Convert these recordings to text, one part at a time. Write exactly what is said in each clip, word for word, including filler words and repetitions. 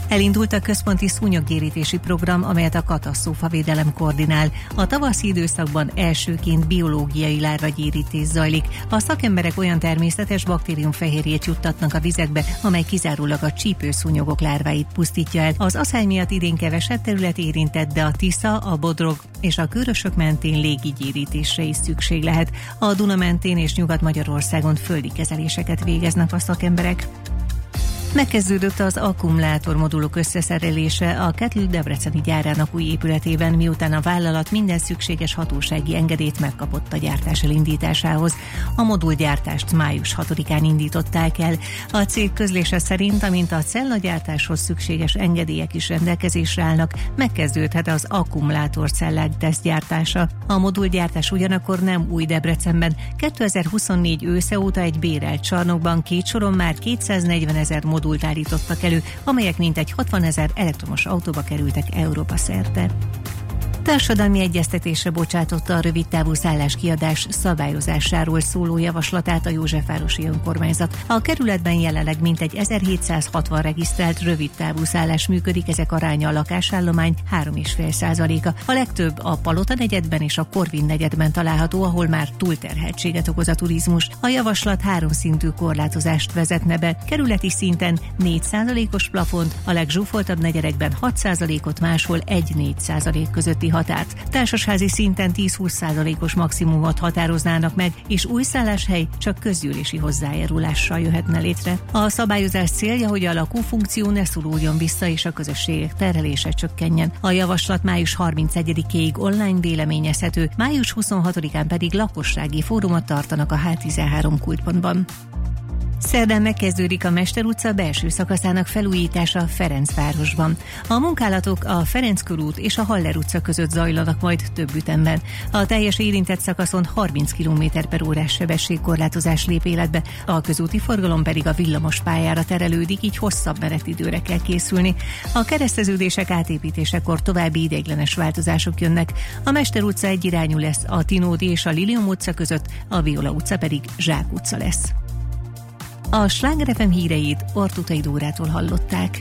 Elindult a központi szúnyoggyérítési program, amelyet a katasztrófavédelem koordinál. A tavaszi időszakban elsőként biológiai lárvagyérítés zajlik. A szakemberek olyan természetes baktériumfehérjét juttatnak a vizekbe, amely kizárólag a csípőszúnyogok lárváit pusztítja el. Az aszály miatt idén kevesebb terület érintett, de a Tisza, a Bodrog és a Kőrösök mentén légigyérítésre is szükség lehet. A Duna mentén és Nyugat-Magyarországon földi kezeléseket végeznek a szakemberek. Megkezdődött az akkumulátormodulok összeszerelése a Kettle debreceni gyárának új épületében, miután a vállalat minden szükséges hatósági engedélyt megkapott a gyártás elindításához. A modulgyártást május hatodikán indították el. A cég közlése szerint, amint a cellagyártáshoz szükséges engedélyek is rendelkezésre állnak, megkezdődhet az akkumulátorcellák tesztgyártása. A modulgyártás ugyanakkor nem új Debrecenben. kétezer-huszonnégy ősze óta egy bérelt csarnokban két soron már kétszáznegyvenezer modult állítottak elő, amelyek mintegy hatvanezer elektromos autóba kerültek Európa szerte. Társadalmi egyeztetésre bocsátotta a rövidtávú szálláskiadás szabályozásáról szóló javaslatát a Józsefvárosi önkormányzat. A kerületben jelenleg mintegy ezerhétszázhatvan regisztrált rövidtávú szállás működik, ezek aránya a lakásállomány három egész öt százaléka. A legtöbb a Palota negyedben és a Korvin negyedben található, ahol már túlterheltséget okoz a turizmus. A javaslat háromszintű korlátozást vezetne be. Kerületi szinten négy százalékos plafont, a legzsúfoltabb negyedekben hat százalékot, máshol egy-négy százalék közötti határt. Társasházi szinten tíz-húsz százalékos maximumot határoznának meg, és új szálláshely csak közgyűlési hozzájárulással jöhetne létre. A szabályozás célja, hogy a lakófunkció ne szoruljon vissza, és a közösségek terhelése csökkenjen. A javaslat május harmincegyedikéig online véleményezhető, május huszonhatodikán pedig lakossági fórumot tartanak a há tizenhárom kultpontban. Szerdán megkezdődik a Mester utca belső szakaszának felújítása Ferencvárosban. A munkálatok a Ferenc körút és a Haller utca között zajlanak majd több ütemben. A teljes érintett szakaszon harminc kilométer per órás sebességkorlátozás lép életbe, a közúti forgalom pedig a villamos pályára terelődik, így hosszabb menetidőre kell készülni. A kereszteződések átépítésekor további ideiglenes változások jönnek. A Mester utca egyirányú lesz a Tinódi és a Lilium utca között, a Viola utca pedig Zsák utca lesz. A Sláger ef em híreit Ortutai Dórától hallották.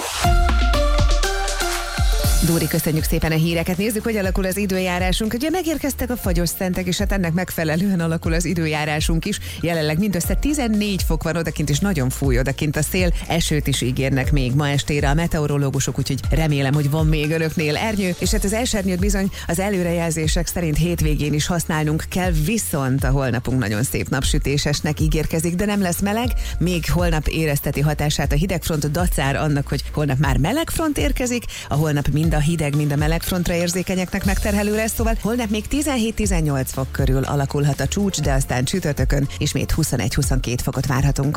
Dóri, köszönjük szépen a híreket. Nézzük, hogy alakul az időjárásunk. Ugye megérkeztek a fagyos szentek, és hát ennek megfelelően alakul az időjárásunk is. Jelenleg mindössze tizennégy fok van odakint, és nagyon fúj odakint a szél. Esőt is ígérnek még ma estére a meteorológusok, úgyhogy remélem, hogy van még önöknél ernyő. És hát az esernyőt bizony az előrejelzések szerint hétvégén is használnunk kell, viszont a holnapunk nagyon szép napsütésesnek ígérkezik, de nem lesz meleg. Még holnap érezteti hatását a hidegfront, dacár annak, hogy holnap már melegfront érkezik. A holnap mind a hideg, mind a meleg frontra érzékenyeknek megterhelő lesz, szóval holnap még tizenhét-tizennyolc fok körül alakulhat a csúcs, de aztán csütörtökön ismét huszonegy-huszonkettő fokot várhatunk.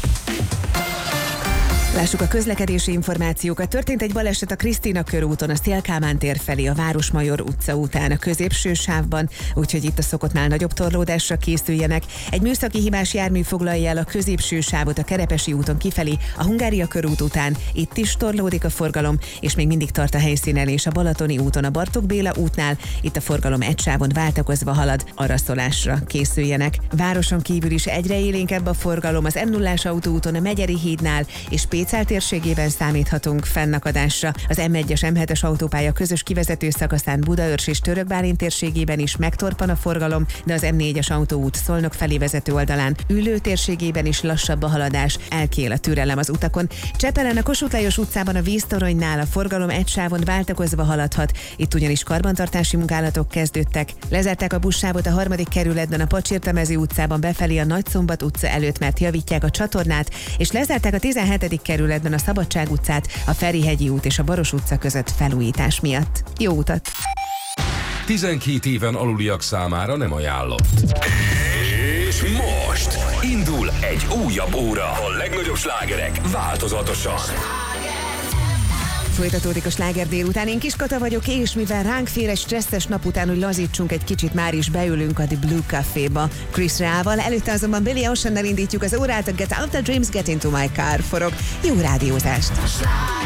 Lássuk a közlekedési információkat. Történt egy baleset a Krisztina körúton, a Széll-Kálmán tér felé, a Városmajor utca után, a középső sávban, úgyhogy itt a szokottnál nagyobb torlódásra készüljenek. Egy műszaki hibás jármű foglalja el a középső sávot a Kerepesi úton kifelé, a Hungária körút után, itt is torlódik a forgalom, és még mindig tart a helyszínen és a Balatoni úton, a Bartók Béla útnál, itt a forgalom egy sávon váltakozva halad, araszolásra készüljenek. Városon kívül is egyre élénkebb a forgalom, az em nullás autóúton, a Megyeri hídnál és Pécel térségében számíthatunk fennakadásra. Az em egyes em hetes autópálya közös kivezető szakaszán Budaörs és Törökbálint térségében is megtorpan a forgalom, de az em négyes autóút Szolnok felé vezető oldalán Üllő térségében is lassabb a haladás, elkél a türelem az utakon. Csepelen a Kossuth Lajos utcában a víztoronynál a forgalom egy sávon váltakozva haladhat, itt ugyanis karbantartási munkálatok kezdődtek. Lezárták a buszsávot a harmadik kerületben a Pacsirtamező utcában befelé a Nagyszombat utca előtt, mert javítják a csatornát, és lezárták a tizenhetedik kerületben a Szabadság utcát, a Ferihegyi út és a Baros utca között felújítás miatt. Jó utat! tizenkét éven aluliak számára nem ajánlott. És most indul egy újabb óra. A legnagyobb slágerek változatosan. Folytatódik a Sláger délután. Én Kiskata vagyok, és mivel ránk fér egy stresszes nap után, hogy lazítsunk egy kicsit, már is beülünk a The Blue Caféba Chris Rea-val. Előtte azonban Billy Oceannal indítjuk az órát, a Get Out the Dreams, Get Into My Car forog. Jó rádiózást!